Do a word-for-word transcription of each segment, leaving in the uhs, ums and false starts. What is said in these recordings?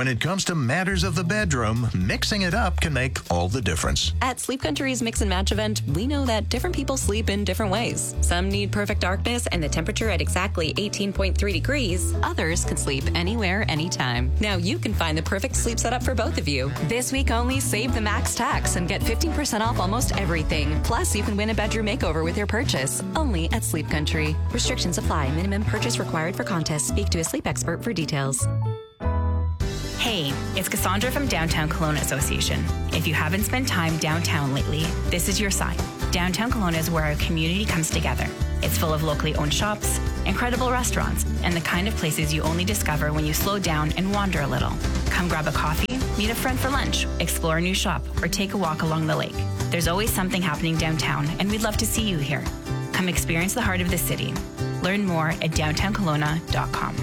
when it comes to matters of the bedroom, mixing it up can make all the difference. At Sleep Country's Mix and Match event, we know that different people sleep in different ways. Some need perfect darkness and the temperature at exactly eighteen point three degrees. Others can sleep anywhere, anytime. Now you can find the perfect sleep setup for both of you. This week only, save the max tax and get fifteen percent off almost everything. Plus, you can win a bedroom makeover with your purchase. Only at Sleep Country. Restrictions apply. Minimum purchase required for contest. Speak to a sleep expert for details. Hey, it's Cassandra from Downtown Kelowna Association. If you haven't spent time downtown lately, this is your sign. Downtown Kelowna is where our community comes together. It's full of locally owned shops, incredible restaurants, and the kind of places you only discover when you slow down and wander a little. Come grab a coffee, meet a friend for lunch, explore a new shop, or take a walk along the lake. There's always something happening downtown, and we'd love to see you here. Come experience the heart of the city. Learn more at downtown kelowna dot com.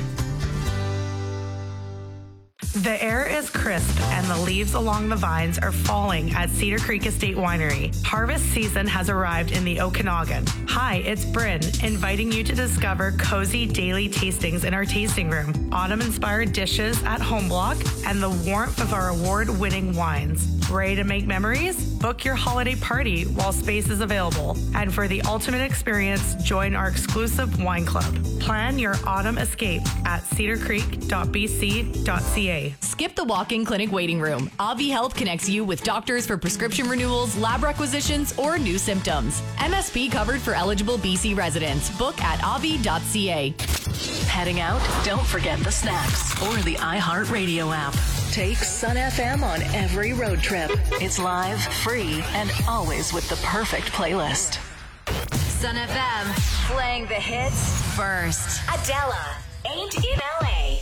The air is crisp and the leaves along the vines are falling at Cedar Creek Estate Winery. Harvest season has arrived in the Okanagan. Hi, it's Bryn, inviting you to discover cozy daily tastings in our tasting room, autumn-inspired dishes at Home Block, and the warmth of our award-winning wines. Ready to make memories? Book your holiday party while space is available. And for the ultimate experience, join our exclusive wine club. Plan your autumn escape at cedar creek dot b c dot c a. Skip the walk-in clinic waiting room. Avi Health connects you with doctors for prescription renewals, lab requisitions, or new symptoms. M S P covered for eligible B C residents. Book at avi dot c a. Heading out? Don't forget the snacks or the iHeartRadio app. Take Sun F M on every road trip. It's live, free, and always with the perfect playlist. Sun F M, playing the hits first. Adela, Ain't in L A.